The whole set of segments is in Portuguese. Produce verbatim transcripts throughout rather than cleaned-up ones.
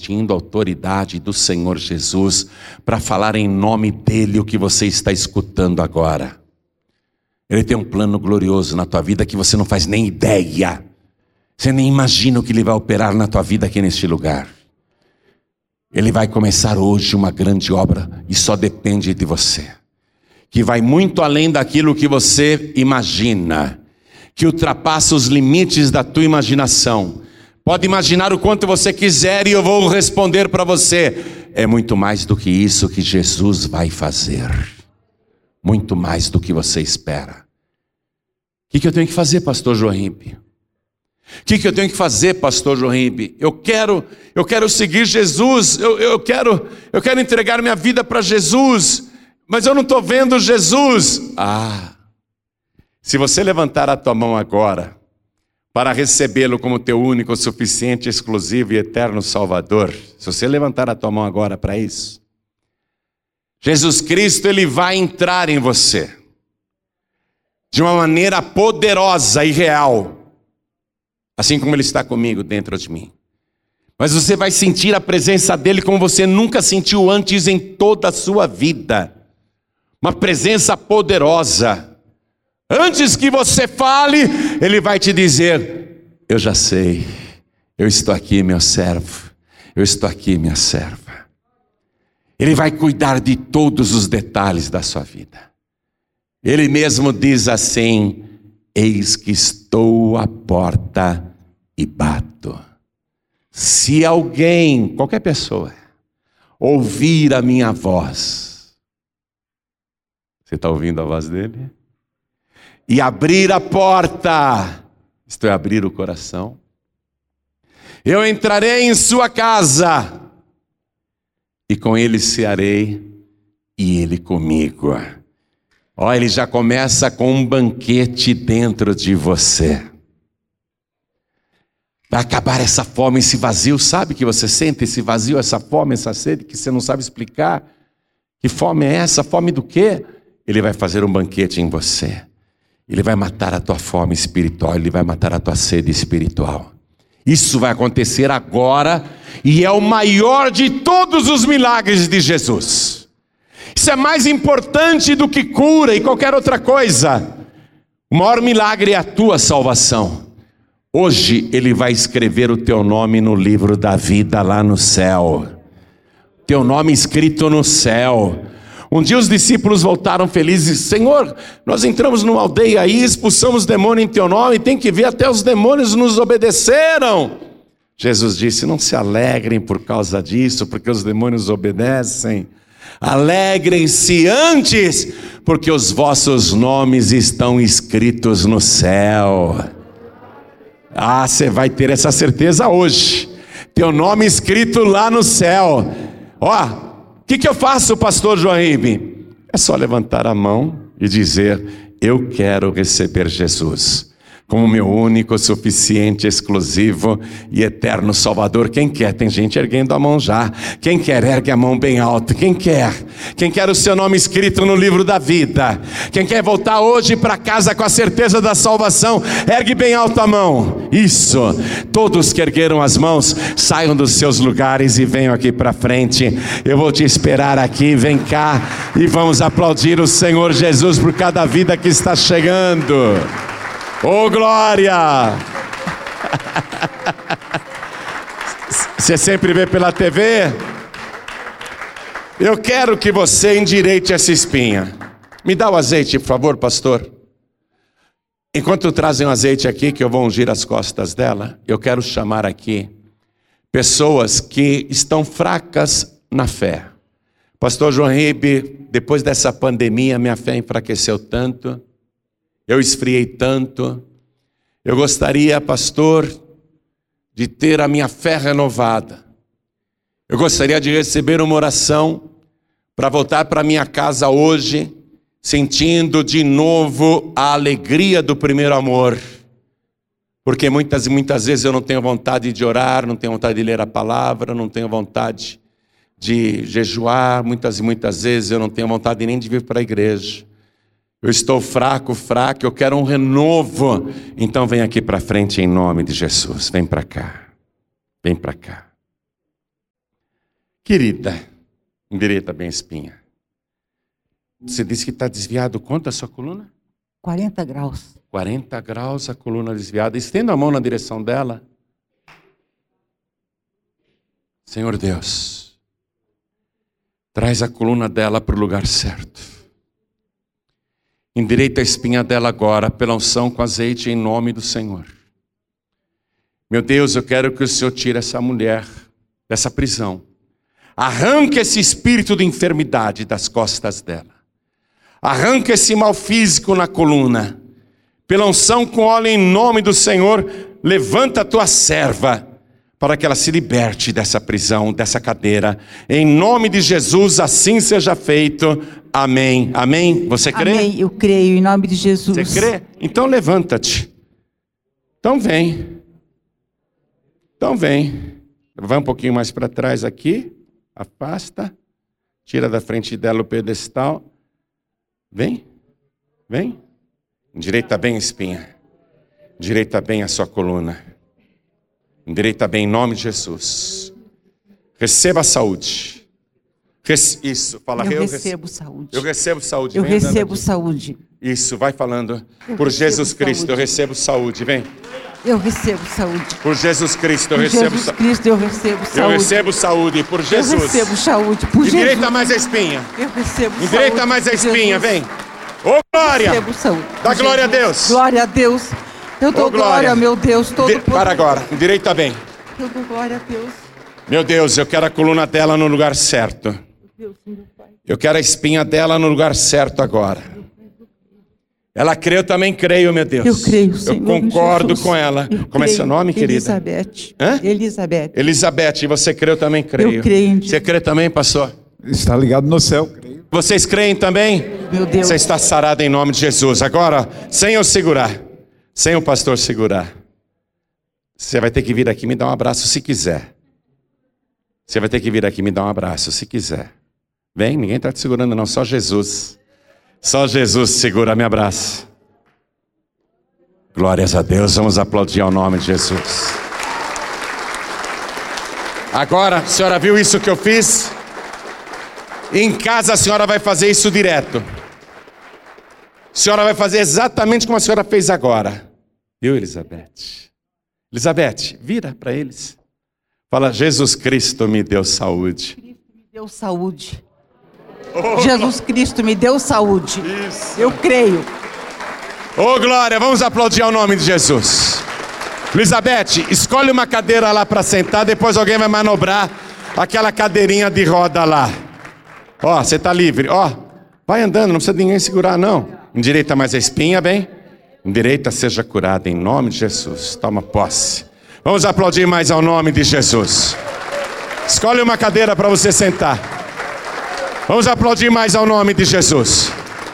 sentindo a autoridade do Senhor Jesus para falar em nome dEle o que você está escutando agora. Ele tem um plano glorioso na tua vida que você não faz nem ideia. Você nem imagina o que Ele vai operar na tua vida aqui neste lugar. Ele vai começar hoje uma grande obra e só depende de você. Que vai muito além daquilo que você imagina. Que ultrapassa os limites da tua imaginação. Pode imaginar o quanto você quiser e eu vou responder para você. É muito mais do que isso que Jesus vai fazer. Muito mais do que você espera. O que, que eu tenho que fazer, pastor Jorimbe? O que, que eu tenho que fazer, pastor Jorimbe? Eu quero, eu quero seguir Jesus, eu, eu, quero, eu quero entregar minha vida para Jesus, mas eu não estou vendo Jesus. Ah, se você levantar a tua mão agora, para recebê-lo como teu único, suficiente, exclusivo e eterno Salvador, se você levantar a tua mão agora para isso, Jesus Cristo, Ele vai entrar em você, de uma maneira poderosa e real, assim como Ele está comigo dentro de mim. Mas você vai sentir a presença dEle como você nunca sentiu antes em toda a sua vida. Uma presença poderosa. Antes que você fale, Ele vai te dizer: eu já sei, eu estou aqui, meu servo, eu estou aqui, minha serva. Ele vai cuidar de todos os detalhes da sua vida. Ele mesmo diz assim: eis que estou à porta e bato. Se alguém, qualquer pessoa, ouvir a minha voz, você está ouvindo a voz dele? E abrir a porta, isto é, abrir o coração, eu entrarei em sua casa, e com ele cearei, e ele comigo. Ó, ele já começa com um banquete dentro de você. Vai acabar essa fome, esse vazio, sabe que você sente esse vazio, essa fome, essa sede, que você não sabe explicar? Que fome é essa? Fome do quê? Ele vai fazer um banquete em você. Ele vai matar a tua fome espiritual, Ele vai matar a tua sede espiritual. Isso vai acontecer agora, e é o maior de todos os milagres de Jesus. Isso é mais importante do que cura e qualquer outra coisa. O maior milagre é a tua salvação. Hoje Ele vai escrever o teu nome no livro da vida lá no céu. Teu nome escrito no céu. Um dia os discípulos voltaram felizes: Senhor, nós entramos numa aldeia aí, expulsamos demônio em teu nome, tem que ver, até os demônios nos obedeceram. Jesus disse: não se alegrem por causa disso, porque os demônios obedecem. Alegrem-se antes, porque os vossos nomes estão escritos no céu. Ah, você vai ter essa certeza hoje. Teu nome escrito lá no céu. Ó, o que, que eu faço, pastor Jorimbe? É só levantar a mão e dizer: eu quero receber Jesus como meu único, suficiente, exclusivo e eterno Salvador. Quem quer? Tem gente erguendo a mão já. Quem quer, ergue a mão bem alto. Quem quer? Quem quer o seu nome escrito no livro da vida? Quem quer voltar hoje para casa com a certeza da salvação? Ergue bem alto a mão. Isso. Todos que ergueram as mãos, saiam dos seus lugares e venham aqui para frente. Eu vou te esperar aqui. Vem cá e vamos aplaudir o Senhor Jesus por cada vida que está chegando. Ô, glória! Você sempre vê pela T V? Eu quero que você endireite essa espinha. Me dá o azeite, por favor, pastor. Enquanto trazem o azeite aqui, que eu vou ungir as costas dela, eu quero chamar aqui pessoas que estão fracas na fé. Pastor Jorimbe, depois dessa pandemia, minha fé enfraqueceu tanto. Eu esfriei tanto. Eu gostaria, pastor, de ter a minha fé renovada. Eu gostaria de receber uma oração para voltar para minha casa hoje, sentindo de novo a alegria do primeiro amor. Porque muitas e muitas vezes eu não tenho vontade de orar, não tenho vontade de ler a palavra, não tenho vontade de jejuar. Muitas e muitas vezes eu não tenho vontade nem de vir para a igreja. Eu estou fraco, fraco, eu quero um renovo. Então vem aqui para frente em nome de Jesus. Vem para cá. Vem para cá. Querida, endireita bem a espinha. Você disse que está desviado quanto a sua coluna? quarenta graus. quarenta graus a coluna desviada. Estenda a mão na direção dela. Senhor Deus, traz a coluna dela para o lugar certo. Endireita a espinha dela agora, pela unção com azeite, em nome do Senhor. Meu Deus, eu quero que o Senhor tire essa mulher dessa prisão. Arranque esse espírito de enfermidade das costas dela. Arranque esse mal físico na coluna. Pela unção com óleo em nome do Senhor, levanta a tua serva para que ela se liberte dessa prisão, dessa cadeira. Em nome de Jesus, assim seja feito. Amém. Amém. Você crê? Amém, eu creio, em nome de Jesus. Você crê? Então levanta-te. Então vem. Então vem. Vai um pouquinho mais para trás aqui. Afasta. Tira da frente dela o pedestal. Vem. Vem. Endireita bem a espinha. Endireita bem a sua coluna. Endireita bem em nome de Jesus. Receba a saúde. Rece- Isso, fala. Eu, Eu recebo recebo saúde. Eu recebo saúde. Eu Vem andando recebo aqui. saúde. Isso, vai falando. Eu Por recebo Jesus Cristo, saúde. eu recebo saúde. Vem. Eu recebo saúde. Por Jesus Cristo, eu Por recebo Jesus saúde. Cristo, eu recebo saúde. Eu recebo saúde. Por Eu Jesus. recebo saúde. Por Endireita Jesus. mais a espinha. Eu recebo saúde. Endireita mais a por espinha. Jesus. Vem. Ô glória. Recebo saúde. Dá por glória a Jesus. Deus. Glória a Deus. Eu dou Ô, glória. glória, meu Deus, todo De- poder. Para agora. Endireita bem. Eu dou glória a Deus. Meu Deus, eu quero a coluna dela no lugar certo. Deus, meu Pai. Eu quero a espinha dela no lugar certo agora. Ela crê, eu também creio, meu Deus. Eu creio, Senhor. Eu concordo Jesus. com ela. Eu Como é creio. seu nome, querida? Elizabeth. Hã? Elizabeth. Elizabeth, e você crê, eu também creio. Eu creio em Você crê também, pastor? Está ligado no céu. Vocês creem também? Meu Deus. Você está sarada em nome de Jesus. Agora, sem eu segurar, sem o pastor segurar, você vai ter que vir aqui e me dar um abraço se quiser. Você vai ter que vir aqui e me dar um abraço se quiser. Vem, ninguém está te segurando não, só Jesus. Só Jesus segura, me abraça. Glórias a Deus, vamos aplaudir ao nome de Jesus. Agora, a senhora viu isso que eu fiz? Em casa a senhora vai fazer isso direto. A senhora vai fazer exatamente como a senhora fez agora. Viu, Elizabeth? Elizabeth, vira para eles. Fala, Jesus Cristo me deu saúde. Me deu saúde. Jesus Cristo me deu saúde. Isso. Eu creio. Ô, glória, vamos aplaudir ao nome de Jesus. Elizabeth, escolhe uma cadeira lá para sentar, depois alguém vai manobrar aquela cadeirinha de roda lá. Ó, você está livre, ó. Vai andando, não precisa de ninguém segurar, não. Endireita mais a espinha, bem. Endireita, seja curada em nome de Jesus. Toma posse. Vamos aplaudir mais ao nome de Jesus. Escolhe uma cadeira para você sentar. Vamos aplaudir mais ao nome de Jesus.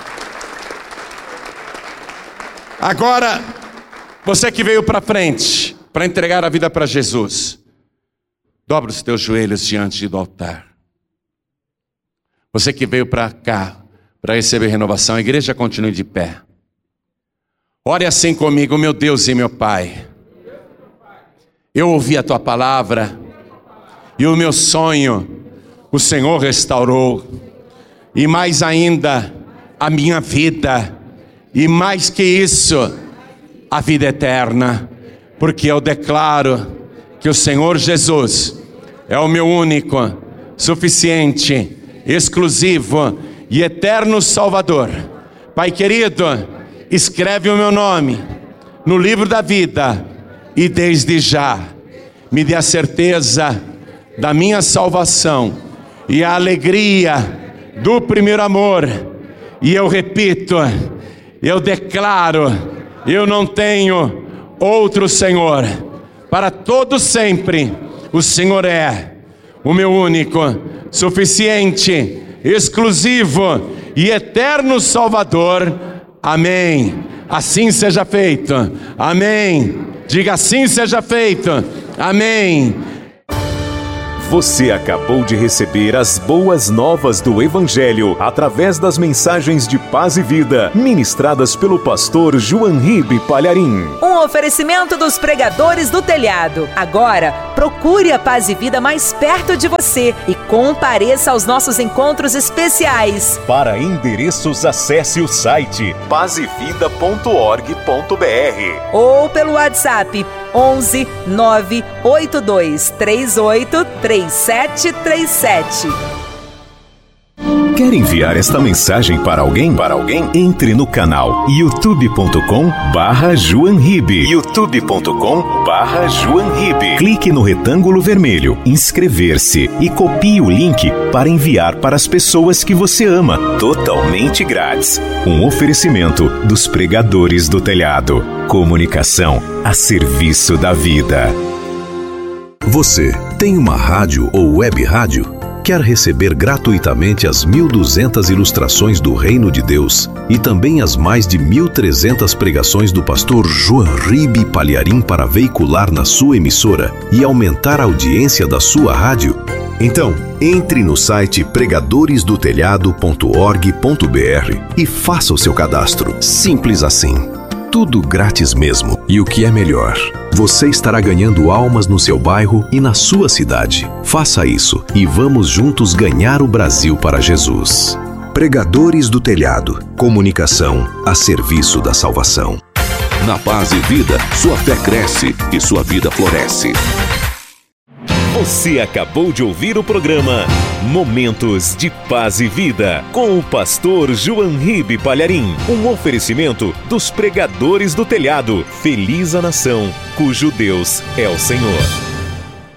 Agora, você que veio para frente, para entregar a vida para Jesus, dobra os teus joelhos diante do altar. Você que veio para cá, para receber renovação, a igreja continue de pé. Ore assim comigo, meu Deus e meu Pai. Eu ouvi a tua palavra e o meu sonho o Senhor restaurou. E mais ainda, a minha vida. E mais que isso, a vida eterna. Porque eu declaro que o Senhor Jesus é o meu único, suficiente, exclusivo e eterno Salvador. Pai querido, escreve o meu nome no livro da vida e desde já me dê a certeza da minha salvação e a alegria do primeiro amor. E eu repito, eu declaro, eu não tenho outro Senhor. Para todo sempre, o Senhor é o meu único, suficiente, exclusivo e eterno Salvador. Amém. Assim seja feito. Amém. Diga, assim seja feito. Amém. Você acabou de receber as boas novas do Evangelho através das mensagens de paz e vida ministradas pelo pastor João Ribe Palharim. Um oferecimento dos pregadores do telhado. Agora, Procure a Paz e Vida mais perto de você e compareça aos nossos encontros especiais. Para endereços, acesse o site paz e vida ponto org ponto br ou pelo WhatsApp onze nove oito dois três oito três sete três sete. Quer enviar esta mensagem para alguém? Para alguém? Entre no canal youtube ponto com barra Joan Ribe. youtube ponto com barra Joan Ribe. Clique no retângulo vermelho, inscrever-se e copie o link para enviar para as pessoas que você ama, totalmente grátis. Um oferecimento dos Pregadores do Telhado. Comunicação a serviço da vida. Você tem uma rádio ou web rádio? Quer receber gratuitamente as mil e duzentas ilustrações do Reino de Deus e também as mais de mil e trezentas pregações do pastor Joan Ribe Palharim para veicular na sua emissora e aumentar a audiência da sua rádio? Então, entre no site pregadores do telhado ponto org ponto br e faça o seu cadastro. Simples assim. Tudo grátis mesmo. E o que é melhor, você estará ganhando almas no seu bairro e na sua cidade. Faça isso e vamos juntos ganhar o Brasil para Jesus. Pregadores do Telhado. Comunicação a serviço da salvação. Na Paz e Vida, sua fé cresce e sua vida floresce. Você acabou de ouvir o programa Momentos de Paz e Vida, com o pastor Joan Ribe Palharim. Um oferecimento dos Pregadores do Telhado. Feliz a nação, cujo Deus é o Senhor.